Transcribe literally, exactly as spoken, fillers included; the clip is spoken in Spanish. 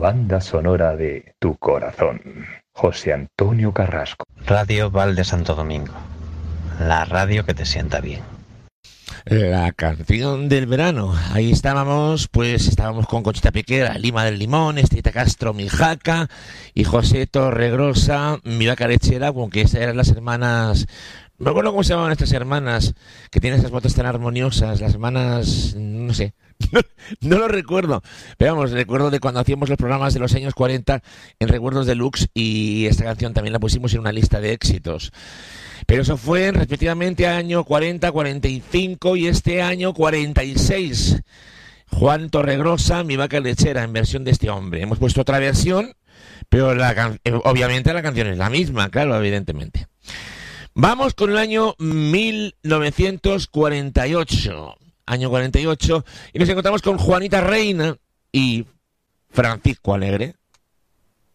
banda sonora de tu corazón. José Antonio Carrasco. Radio Val de Santo Domingo. La radio que te sienta bien. La canción del verano. Ahí estábamos, pues estábamos con Conchita Piquera, Lima del Limón, Estrita Castro, Mijaca y José Torregrosa, mi vaca lechera, aunque esas eran las hermanas. No recuerdo cómo se llamaban estas hermanas que tienen esas voces tan armoniosas, las hermanas, no sé, no, no lo recuerdo, pero vamos, recuerdo de cuando hacíamos los programas de los años cuarenta en Recuerdos Deluxe y esta canción también la pusimos en una lista de éxitos. Pero eso fue respectivamente año cuarenta, cuarenta y cinco y este año cuarenta y seis. Juan Torregrosa, mi vaca lechera, en versión de este hombre. Hemos puesto otra versión, pero la can- obviamente la canción es la misma, claro, evidentemente. Vamos con el año mil novecientos cuarenta y ocho. Año cuarenta y ocho. Y nos encontramos con Juanita Reina y Francisco Alegre.